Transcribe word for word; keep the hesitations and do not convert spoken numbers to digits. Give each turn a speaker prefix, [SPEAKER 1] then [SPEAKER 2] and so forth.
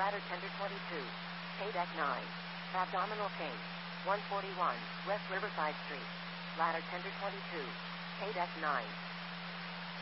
[SPEAKER 1] Ladder tender twenty-two. K-Deck nine. Abdominal pain. one forty-one. West Riverside Street. Ladder tender twenty-two. K-Deck nine.